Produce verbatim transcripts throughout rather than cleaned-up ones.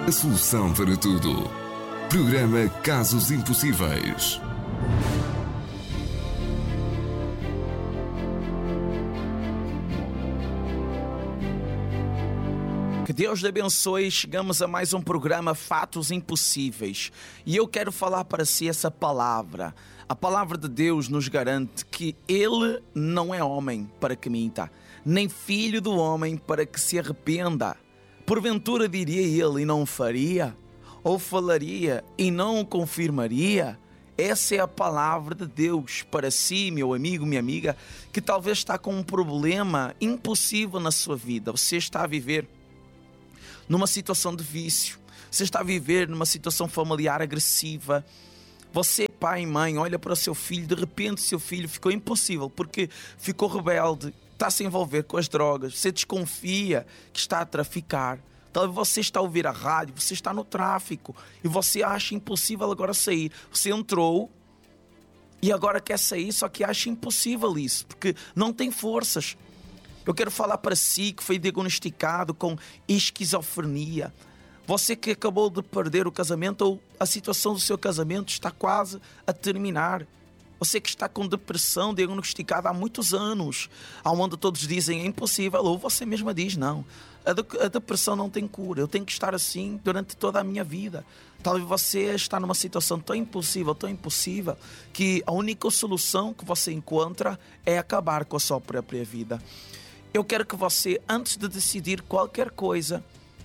A solução para tudo. Programa Casos Impossíveis. Que Deus te abençoe. Chegamos a mais um programa Fatos Impossíveis. E eu quero falar para si essa palavra. A palavra de Deus nos garante que Ele não é homem para que minta, nem filho do homem para que se arrependa. Porventura diria Ele e não faria? Ou falaria e não confirmaria? Essa é a palavra de Deus para si, meu amigo, minha amiga, que talvez está com um problema impossível na sua vida. Você está a viver numa situação de vício, você está a viver numa situação familiar agressiva. Você, pai e mãe, olha para o seu filho, de repente o seu filho ficou impossível porque ficou rebelde, está a se envolver com as drogas, você desconfia que está a traficar. Talvez você está a ouvir a rádio, você está no tráfico e você acha impossível agora sair. Você entrou e agora quer sair, só que acha impossível isso, porque não tem forças. Eu quero falar para si que foi diagnosticado com esquizofrenia. Você que acabou de perder o casamento ou a situação do seu casamento está quase a terminar. Você que está com depressão diagnosticada há muitos anos, onde todos dizem é impossível, ou você mesma diz não. A, de- a depressão não tem cura, eu tenho que estar assim durante toda a minha vida. Talvez você está numa situação tão impossível, tão impossível, que a única solução que você encontra é acabar com a sua própria vida. Eu quero que você, antes de decidir qualquer coisa,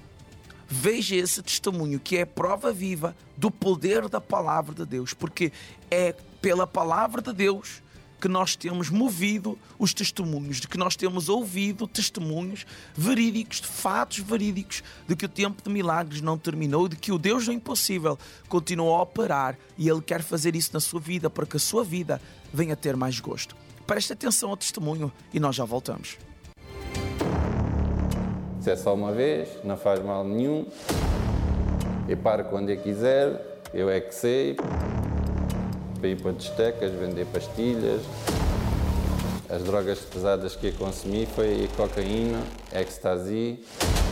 veja esse testemunho que é prova viva do poder da palavra de Deus, porque é pela palavra de Deus que nós temos movido os testemunhos, de que nós temos ouvido testemunhos verídicos, de fatos verídicos, de que o tempo de milagres não terminou, de que o Deus do impossível continua a operar e Ele quer fazer isso na sua vida para que a sua vida venha a ter mais gosto. Preste atenção ao testemunho e nós já voltamos. Se é só uma vez, não faz mal nenhum. Eu paro quando eu quiser, eu é que sei. Para ir para discotecas, vender pastilhas. As drogas pesadas que eu consumi foi cocaína, ecstasy.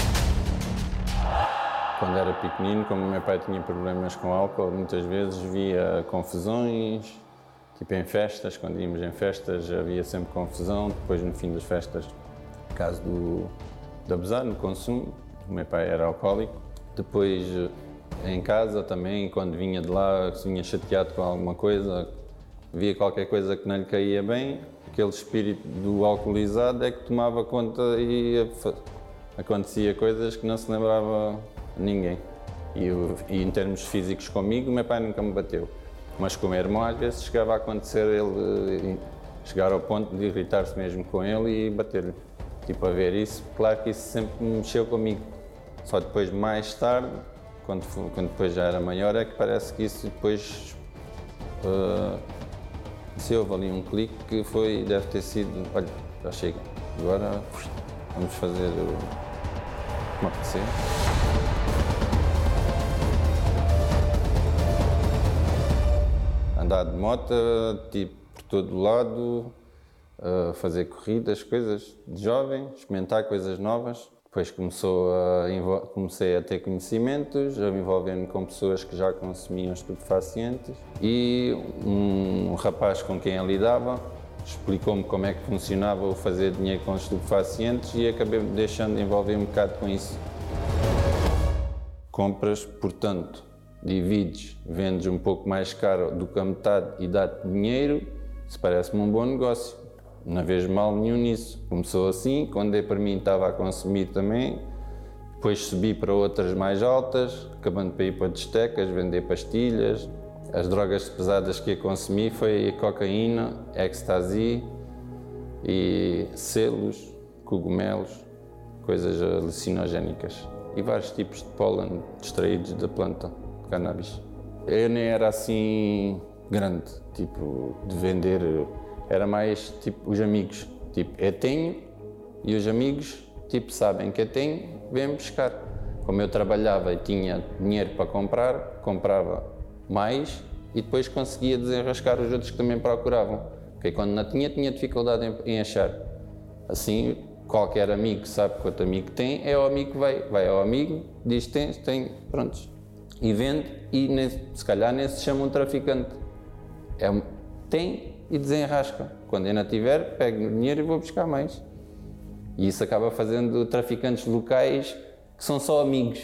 Quando era pequenino, como o meu pai tinha problemas com álcool, muitas vezes via confusões. Tipo em festas, quando íamos em festas havia sempre confusão. Depois no fim das festas, no caso do... de abusar no consumo, o meu pai era alcoólico. Depois, em casa também, quando vinha de lá, se vinha chateado com alguma coisa, via qualquer coisa que não lhe caía bem, aquele espírito do alcoolizado é que tomava conta e acontecia coisas que não se lembrava ninguém. E, eu, e em termos físicos comigo, o meu pai nunca me bateu. Mas com o meu irmão, às vezes chegava a acontecer ele chegar ao ponto de irritar-se mesmo com ele e bater-lhe. Tipo, a ver isso, claro que isso sempre mexeu comigo. Só depois, mais tarde, quando, quando depois já era maior, é que parece que isso depois... Uh, se houve ali um clique que foi, deve ter sido... Olha, já chega. Agora vamos fazer o... como acontecer. Andar de moto, tipo, por todo lado... Uh, fazer corridas, coisas de jovem, experimentar coisas novas. Depois começou a envol- comecei a ter conhecimentos, a envolver-me com pessoas que já consumiam estupefacientes e um rapaz com quem eu lidava explicou-me como é que funcionava o fazer dinheiro com estupefacientes e acabei deixando de envolver um bocado com isso. Compras, portanto, divides, vendes um pouco mais caro do que a metade e dá-te dinheiro, isso parece-me um bom negócio. Não vejo mal nenhum nisso. Começou assim, quando eu para mim estava a consumir também, depois subi para outras mais altas, acabando para ir para discotecas, vender pastilhas. As drogas pesadas que eu consumi foi cocaína, ecstasy e selos, cogumelos, coisas alucinogénicas e vários tipos de pólen extraídos da planta de cannabis. Eu nem era assim grande, tipo, de vender. Era mais, tipo, os amigos. Tipo, eu tenho e os amigos, tipo, sabem que eu tenho, vêm buscar. Como eu trabalhava e tinha dinheiro para comprar, comprava mais e depois conseguia desenrascar os outros que também procuravam. Porque quando não tinha, tinha dificuldade em, em achar. Assim, qualquer amigo sabe que outro amigo tem, é o amigo que vai, vai ao amigo, diz tens, tem, prontos, e vende, e nem, se calhar nem se chama um traficante. É um, tem e desenrasca. Quando ainda tiver, pego o dinheiro e vou buscar mais. E isso acaba fazendo traficantes locais que são só amigos.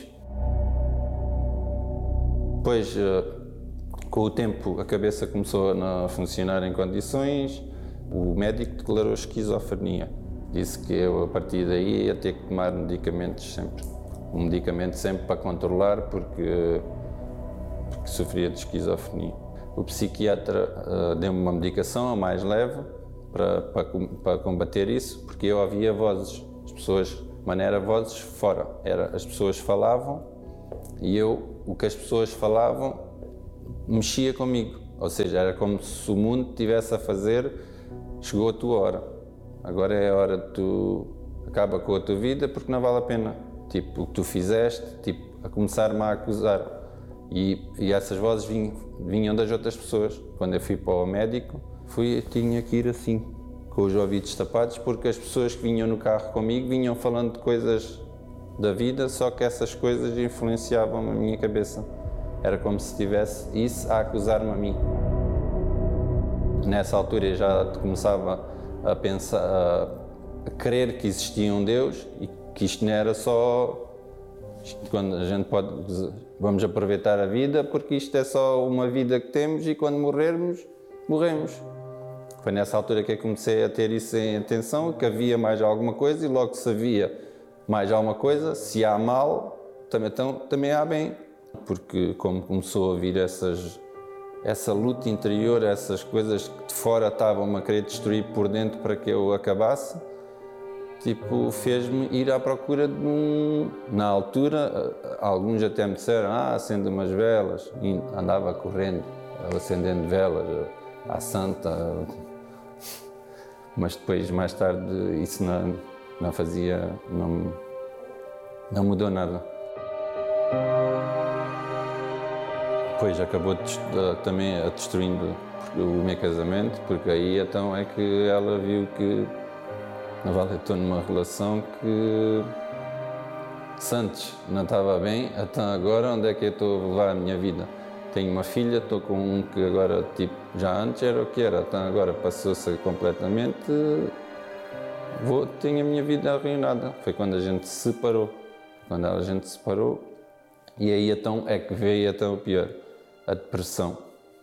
Depois, com o tempo, a cabeça começou a funcionar em condições. O médico declarou esquizofrenia. Disse que eu, a partir daí, ia ter que tomar medicamentos sempre. Um medicamento sempre para controlar, porque, porque sofria de esquizofrenia. O psiquiatra uh, deu-me uma medicação, a mais leve, para, para, para combater isso, porque eu ouvia vozes. As pessoas, mas não era vozes fora, era, as pessoas falavam e eu, o que as pessoas falavam, mexia comigo. Ou seja, era como se o mundo estivesse a fazer, chegou a tua hora. Agora é a hora de tu acaba com a tua vida porque não vale a pena. Tipo, o que tu fizeste, tipo, a começar-me a acusar. E, e essas vozes vinham, vinham das outras pessoas. Quando eu fui para o médico, fui, tinha que ir assim, com os ouvidos tapados, porque as pessoas que vinham no carro comigo vinham falando de coisas da vida, só que essas coisas influenciavam a minha cabeça. Era como se tivesse isso a acusar-me a mim. Nessa altura eu já começava a pensar, a crer que existia um Deus e que isto não era só... Quando a gente pode, vamos aproveitar a vida porque isto é só uma vida que temos e quando morrermos, morremos. Foi nessa altura que eu comecei a ter isso em atenção, que havia mais alguma coisa e logo se havia mais alguma coisa, se há mal, também, então, também há bem. Porque como começou a vir essas, essa luta interior, essas coisas que de fora estavam a querer destruir por dentro para que eu acabasse, tipo, fez-me ir à procura de um... Na altura, alguns até me disseram, ah, acende umas velas. E andava correndo, acendendo velas à santa. Mas depois, mais tarde, isso não, não fazia... Não, não mudou nada. Depois acabou também a destruindo o meu casamento, porque aí então é que ela viu que não vale, estou numa relação que se antes não estava bem, até agora onde é que eu estou a levar a minha vida? Tenho uma filha, estou com um que agora, tipo, já antes era o que era, até agora passou-se completamente, vou, tenho a minha vida arruinada. Foi quando a gente se separou, quando a gente se separou, e aí então é que veio até o pior, a depressão.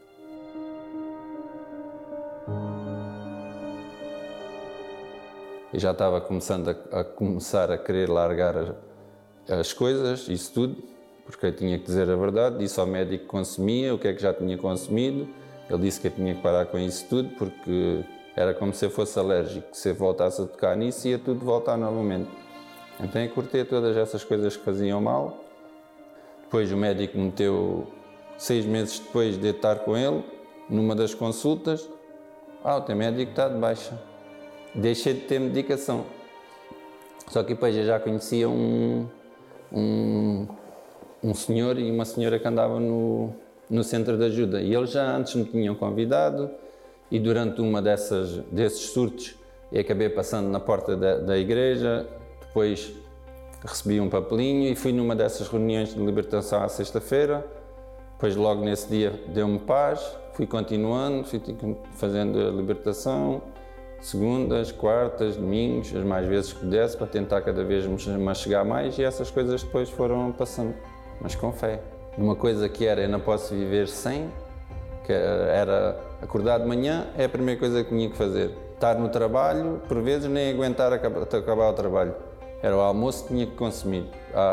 Eu já estava começando a, a começar a querer largar as, as coisas, isso tudo, porque eu tinha que dizer a verdade, disse ao médico que consumia, o que é que já tinha consumido, ele disse que eu tinha que parar com isso tudo, porque era como se eu fosse alérgico, se eu voltasse a tocar nisso ia tudo voltar novamente. Então eu cortei todas essas coisas que faziam mal, depois o médico meteu, seis meses depois de estar com ele, numa das consultas, ah, o teu médico está de baixa. Deixei de ter medicação. Só que depois eu já conhecia um, um, um senhor e uma senhora que andavam no, no centro de ajuda. E eles já antes me tinham convidado e durante uma dessas, desses surtos eu acabei passando na porta da, da igreja, depois recebi um papelinho e fui numa dessas reuniões de libertação à sexta-feira. Depois logo nesse dia deu-me paz, fui continuando, fui fazendo a libertação. Segundas, quartas, domingos, as mais vezes que pudesse, para tentar cada vez me chegar mais, e essas coisas depois foram passando, mas com fé. Uma coisa que era, eu não posso viver sem, que era acordar de manhã, é a primeira coisa que tinha que fazer. Estar no trabalho, por vezes nem aguentar acabar, acabar o trabalho. Era o almoço que tinha que consumir.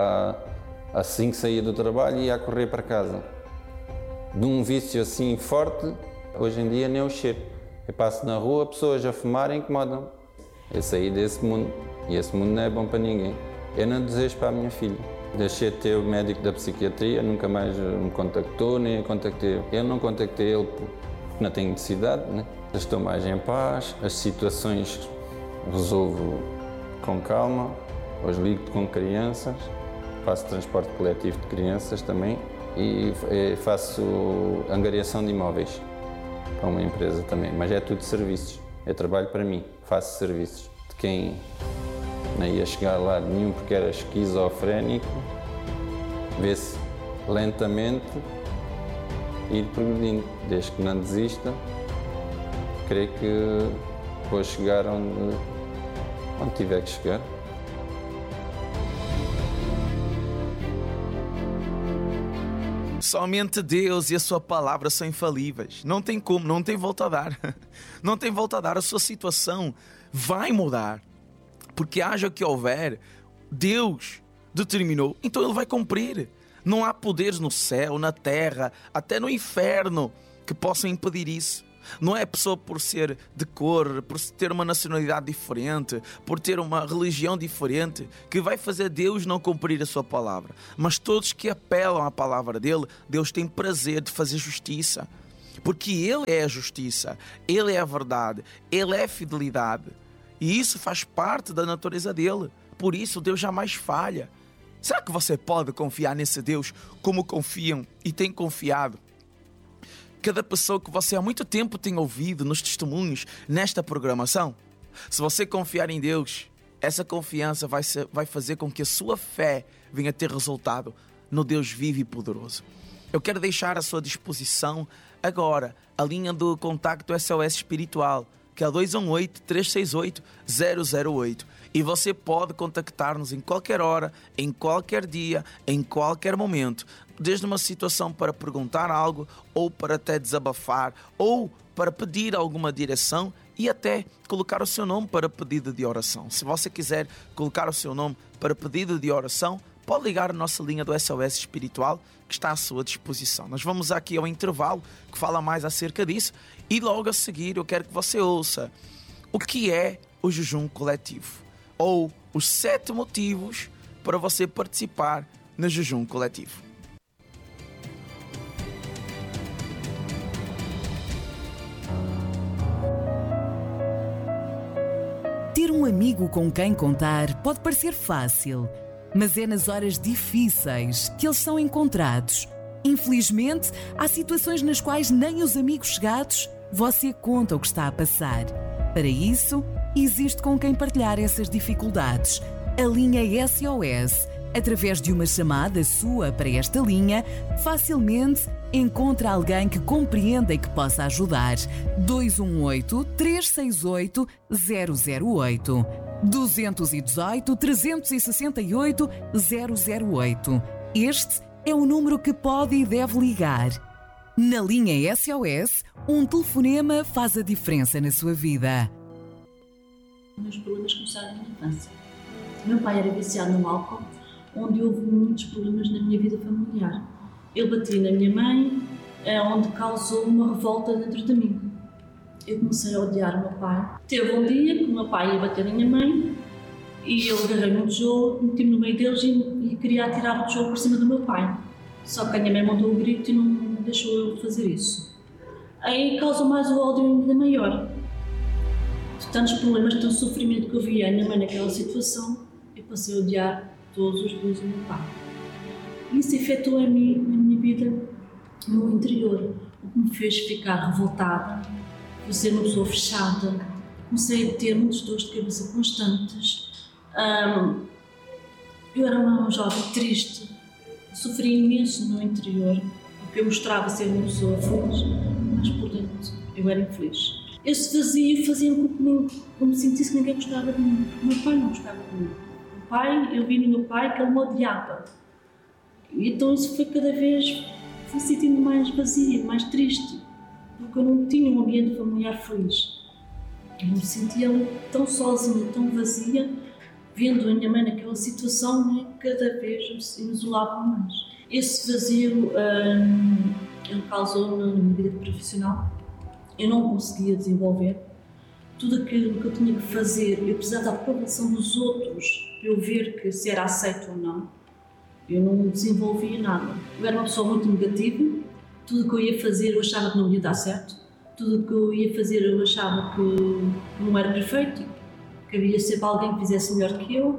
Assim que saía do trabalho, ia a correr para casa. De um vício assim forte, hoje em dia nem o cheiro. Eu passo na rua, pessoas a fumarem incomodam. Eu saí desse mundo e esse mundo não é bom para ninguém. Eu não desejo para a minha filha. Deixei de ter o médico da psiquiatria, nunca mais me contactou, nem eu contactei ele. Eu não contactei ele porque não tenho necessidade, né? Estou mais em paz, as situações resolvo com calma. Hoje ligo com crianças, faço transporte coletivo de crianças também e faço angariação de imóveis. Para uma empresa também, mas é tudo serviços. Eu trabalho para mim, faço serviços. De quem não ia chegar a lado nenhum porque era esquizofrénico, vê-se lentamente ir progredindo, desde que não desista, creio que depois chegar onde, onde tiver que chegar. Somente Deus e a sua palavra são infalíveis. Não tem como, não tem volta a dar. Não tem volta a dar. A sua situação vai mudar. Porque haja o que houver, Deus determinou, então Ele vai cumprir. Não há poderes no céu, na terra, até no inferno que possam impedir isso. Não é a pessoa por ser de cor, por ter uma nacionalidade diferente, por ter uma religião diferente, que vai fazer Deus não cumprir a sua palavra. Mas todos que apelam à palavra dele, Deus tem prazer de fazer justiça. Porque Ele é a justiça, Ele é a verdade, Ele é a fidelidade. E isso faz parte da natureza dele. Por isso Deus jamais falha. Será que você pode confiar nesse Deus como confiam e tem confiado cada pessoa que você há muito tempo tem ouvido nos testemunhos nesta programação? Se você confiar em Deus, essa confiança vai, ser, vai fazer com que a sua fé venha ter resultado no Deus vivo e poderoso. Eu quero deixar à sua disposição agora a linha do contacto S O S Espiritual, que é dois um oito, três seis oito, zero zero oito. E você pode contactar-nos em qualquer hora, em qualquer dia, em qualquer momento. Desde uma situação para perguntar algo, ou para até desabafar, ou para pedir alguma direção e até colocar o seu nome para pedido de oração. Se você quiser colocar o seu nome para pedido de oração, pode ligar a nossa linha do S O S Espiritual, que está à sua disposição. Nós vamos aqui ao intervalo, que fala mais acerca disso, e logo a seguir eu quero que você ouça o que é o jejum coletivo, ou os sete motivos para você participar no jejum coletivo. Ter um amigo com quem contar pode parecer fácil, mas é nas horas difíceis que eles são encontrados. Infelizmente, há situações nas quais nem os amigos chegados você conta o que está a passar. Para isso, existe com quem partilhar essas dificuldades. A linha S O S, através de uma chamada sua para esta linha, facilmente encontra alguém que compreenda e que possa ajudar. dois um oito, três seis oito, zero zero oito. dois um oito, três seis oito, zero zero oito. Este é o número que pode e deve ligar. Na linha S O S, um telefonema faz a diferença na sua vida. Os meus problemas começaram na infância. O meu pai era viciado no álcool, onde houve muitos problemas na minha vida familiar. Ele batia na minha mãe, onde causou uma revolta dentro de mim. Eu comecei a odiar o meu pai. Teve um dia que o meu pai ia bater na minha mãe e eu agarrei um tijolo, meti-me no meio deles e, e queria atirar o tijolo por cima do meu pai. Só que a minha mãe mandou um grito e não deixou eu fazer isso. Aí causou mais o ódio ainda maior. De tantos problemas, de tanto sofrimento que eu via a minha mãe naquela situação, eu passei a odiar todos os dois o meu pai. Isso afetou a mim, na minha vida, no interior, o que me fez ficar revoltada, por ser uma pessoa fechada. Comecei a ter muitas dores de cabeça constantes. Um, eu era uma jovem triste, sofri imenso no interior, porque eu mostrava ser uma pessoa feliz, mas por dentro eu era infeliz. Esse vazio fazia-me com que eu me sentisse que ninguém gostava de mim. O meu pai não gostava de mim. O meu pai, eu vi no meu pai que ele me odiava. Então isso foi cada vez, fui sentindo mais vazia, mais triste, porque eu não tinha um ambiente familiar feliz. Eu me sentia tão sozinha, tão vazia, vendo a minha mãe naquela situação, né, cada vez me isolava mais. Esse vazio hum, ele causou na minha vida profissional. Eu não conseguia desenvolver tudo aquilo que eu tinha que fazer. Eu precisava da aprovação dos outros para eu ver que se era aceito ou não. Eu não desenvolvia nada. Eu era uma pessoa muito negativa. Tudo o que eu ia fazer eu achava que não ia dar certo. Tudo o que eu ia fazer eu achava que não era perfeito, que havia sempre alguém que fizesse melhor que eu.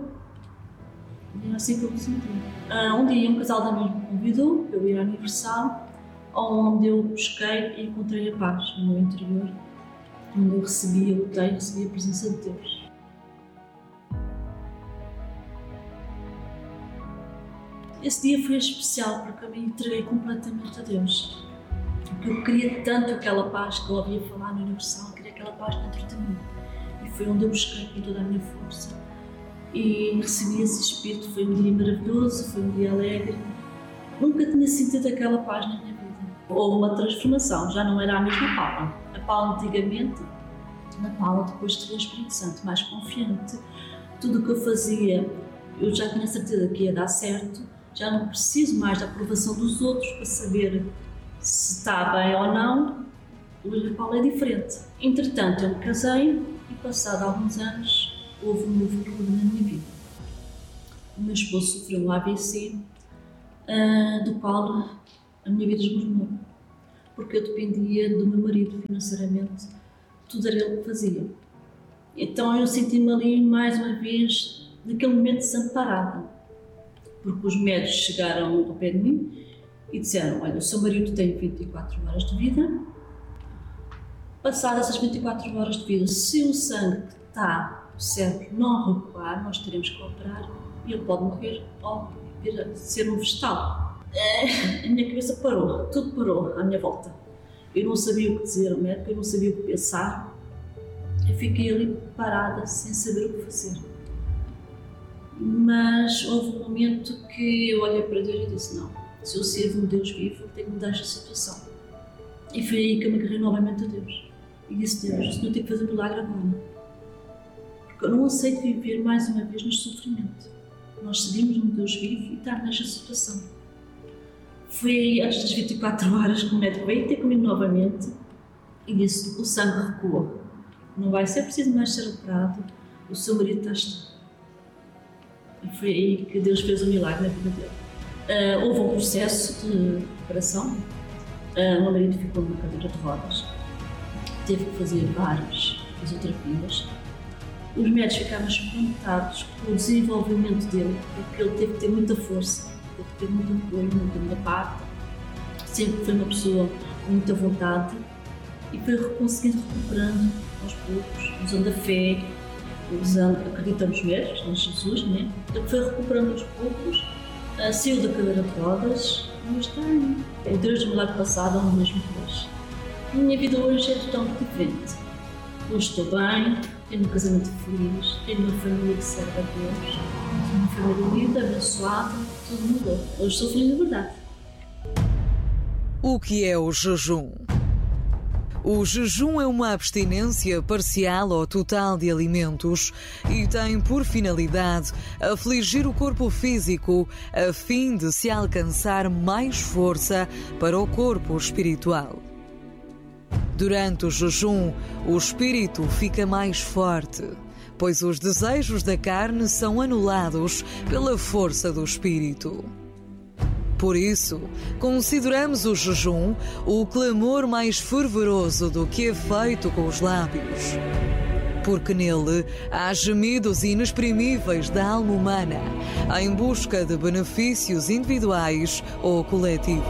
E era assim que eu me sentia. Uh, um dia um casal de amigos me convidou para eu ir ao aniversário, onde eu busquei e encontrei a paz no meu interior, onde eu recebia o teio, recebia a presença de Deus. Esse dia foi especial porque eu me entreguei completamente a Deus. Porque eu queria tanto aquela paz que eu ouvia falar no Universal, eu queria aquela paz dentro de mim. E foi onde eu busquei com toda a minha força. E recebi esse Espírito, foi um dia maravilhoso, foi um dia alegre. Nunca tinha sentido aquela paz na minha vida. Houve uma transformação, já não era a mesma Paula. A Paula antigamente, na Paula depois de ter o Espírito Santo, mais confiante. Tudo o que eu fazia, eu já tinha certeza que ia dar certo. Já não preciso mais da aprovação dos outros para saber se está bem ou não. Hoje a Paula é diferente. Entretanto, eu me casei e, passado alguns anos, houve um novo problema na minha vida. O meu esposo sofreu um A V C, uh, do qual a minha vida esmornou. Porque eu dependia do meu marido financeiramente, tudo era ele que fazia. Então eu senti-me ali, mais uma vez, naquele momento desamparada. Porque os médicos chegaram ao pé de mim e disseram: olha, o seu marido tem vinte e quatro horas de vida. Passadas essas vinte e quatro horas de vida, se o sangue que está no cérebro não recuar, nós teremos que operar e ele pode morrer ou vir a ser um vegetal. A minha cabeça parou, tudo parou à minha volta. Eu não sabia o que dizer ao médico, eu não sabia o que pensar. Eu fiquei ali parada, sem saber o que fazer. Mas houve um momento que eu olhei para Deus e disse: não, se eu sirvo um Deus vivo, tenho que mudar esta situação. E foi aí que eu me agarrei novamente a Deus. E disse: Deus, o Senhor tem que fazer um milagre agora. Porque eu não aceito viver mais uma vez neste sofrimento. Nós seguimos um Deus vivo e estar nesta situação. Foi aí, antes das vinte e quatro horas, que o médico veio ter comigo novamente e disse: o sangue recuou. Não vai ser preciso mais ser operado, o seu marido está estável. E foi aí que Deus fez um milagre na vida dele. Uh, houve um processo de operação. Uh, o meu marido ficou numa cadeira de rodas. Teve que fazer várias fisioterapias. Os médicos ficaram espantados com o desenvolvimento dele, porque ele teve que ter muita força, teve que ter muito apoio, muita minha parte. Sempre foi uma pessoa com muita vontade e foi conseguindo recuperando aos poucos, usando a fé, usando, acreditando nos médicos, em Jesus, né? Ele foi recuperando aos poucos, uh, saiu da cadeira de rodas e está aí. É Deus do milagre passado ao mesmo que hoje. A minha vida hoje é totalmente diferente. Hoje estou bem, tenho um casamento feliz, tenho uma família que serve a Deus, tenho uma família linda, abençoada, tudo mudou. Hoje sou feliz de verdade. O que é o jejum? O jejum é uma abstinência parcial ou total de alimentos e tem por finalidade afligir o corpo físico a fim de se alcançar mais força para o corpo espiritual. Durante o jejum, o espírito fica mais forte, pois os desejos da carne são anulados pela força do espírito. Por isso, consideramos o jejum o clamor mais fervoroso do que é feito com os lábios. Porque nele há gemidos inexprimíveis da alma humana, em busca de benefícios individuais ou coletivos.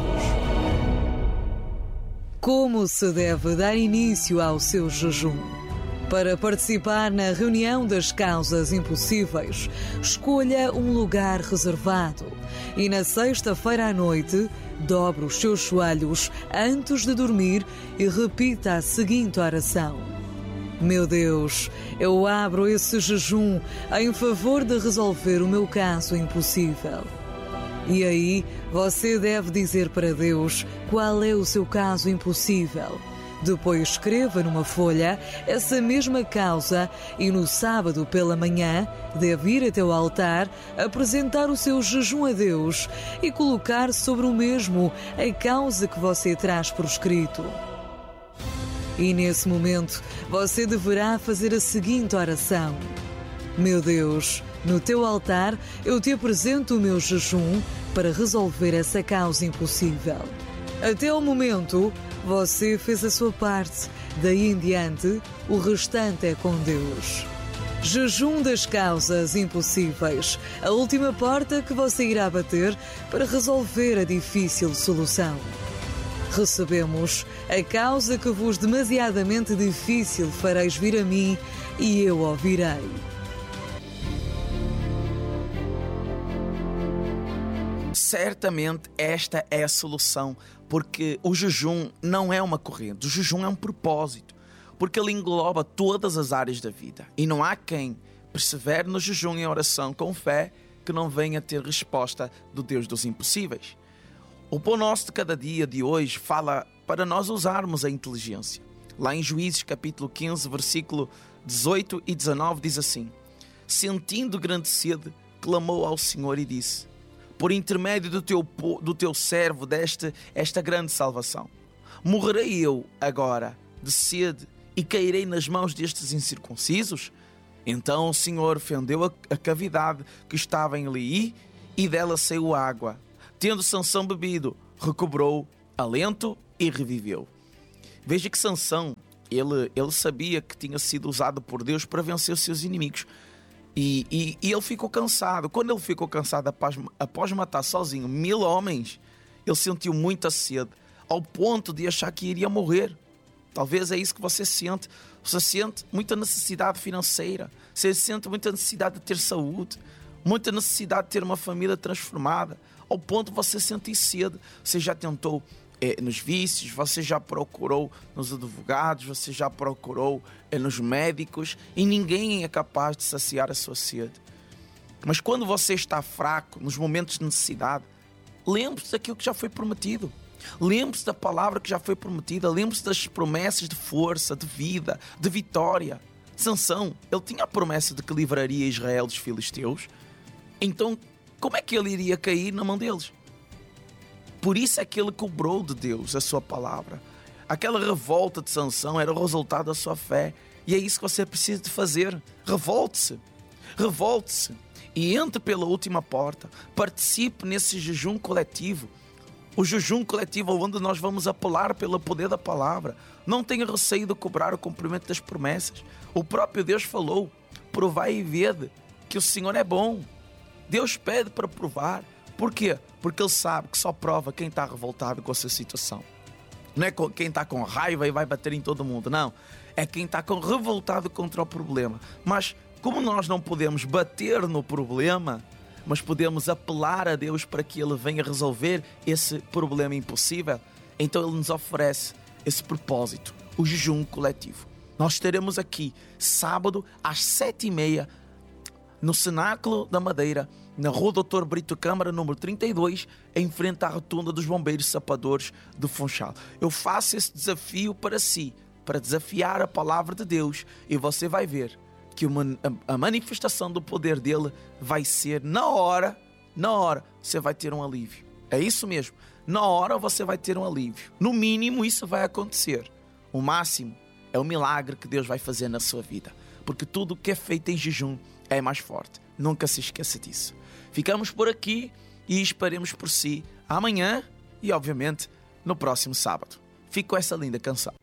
Como se deve dar início ao seu jejum? Para participar na reunião das causas impossíveis, escolha um lugar reservado e na sexta-feira à noite, dobre os seus joelhos antes de dormir e repita a seguinte oração: Meu Deus, eu abro esse jejum em favor de resolver o meu caso impossível. E aí, você deve dizer para Deus qual é o seu caso impossível. Depois escreva numa folha essa mesma causa e no sábado pela manhã deve ir até o altar, apresentar o seu jejum a Deus e colocar sobre o mesmo a causa que você traz por escrito. E nesse momento você deverá fazer a seguinte oração: Meu Deus, no teu altar eu te apresento o meu jejum para resolver essa causa impossível. Até o momento, você fez a sua parte. Daí em diante, o restante é com Deus. Jejum das causas impossíveis. A última porta que você irá bater para resolver a difícil solução. Recebemos a causa que vos demasiadamente difícil fareis vir a mim e eu ouvirei. certamente esta é a solução, porque o jejum não é uma corrente, o jejum é um propósito, porque ele engloba todas as áreas da vida. E não há quem persevere no jejum e oração com fé que não venha ter resposta do Deus dos impossíveis. O pão nosso de cada dia de hoje fala para nós usarmos a inteligência. Lá em Juízes capítulo quinze, versículo dezoito e dezenove diz assim: sentindo grande sede, clamou ao Senhor e disse: por intermédio do teu, do teu servo deste esta grande salvação, morrerei eu agora de sede e cairei nas mãos destes incircuncisos? Então o Senhor fendeu a, a cavidade que estava em Eli e dela saiu água. Tendo Sansão bebido, recobrou alento e reviveu. Veja que Sansão, ele, ele sabia que tinha sido usado por Deus para vencer os seus inimigos. E, e, e ele ficou cansado. Quando ele ficou cansado após, após matar sozinho mil homens, ele sentiu muita sede, ao ponto de achar que iria morrer. Talvez é isso que você sente. Você sente muita necessidade financeira, você sente muita necessidade de ter saúde, muita necessidade de ter uma família transformada, ao ponto de você sentir sede. Você já tentou eh, nos vícios, você já procurou nos advogados, você já procurou eh, nos médicos, e ninguém é capaz de saciar a sua sede. Mas quando você está fraco, nos momentos de necessidade, lembre-se daquilo que já foi prometido. Lembre-se da palavra que já foi prometida. Lembre-se das promessas de força, de vida, de vitória. Sansão, ele tinha a promessa de que livraria Israel dos filisteus. Então, como é que ele iria cair na mão deles? Por isso é que ele cobrou de Deus a sua palavra. Aquela revolta de Sansão era o resultado da sua fé. E é isso que você precisa de fazer. Revolte-se. Revolte-se. E entre pela última porta. Participe nesse jejum coletivo. O jejum coletivo onde nós vamos apelar pelo poder da palavra. Não tenha receio de cobrar o cumprimento das promessas. O próprio Deus falou: provai e vede que o Senhor é bom. Deus pede para provar. Por quê? Porque Ele sabe que só prova quem está revoltado com a sua situação. Não é quem está com raiva e vai bater em todo mundo, não. É quem está com revoltado contra o problema. Mas como nós não podemos bater no problema, mas podemos apelar a Deus para que Ele venha resolver esse problema impossível, então Ele nos oferece esse propósito, o jejum coletivo. Nós estaremos aqui sábado às sete e meia no Cenáculo da Madeira, na Rua Doutor Brito Câmara, número trinta e dois, em frente à rotunda dos Bombeiros Sapadores de Funchal. Eu faço esse desafio para si, para desafiar a palavra de Deus, e você vai ver que uma, a, a manifestação do poder dele vai ser na hora, na hora você vai ter um alívio. É isso mesmo, na hora você vai ter um alívio. No mínimo isso vai acontecer. O máximo é o milagre que Deus vai fazer na sua vida, porque tudo que é feito em jejum é mais forte. Nunca se esqueça disso. Ficamos por aqui e esperemos por si amanhã e obviamente no próximo sábado. Fico com essa linda canção.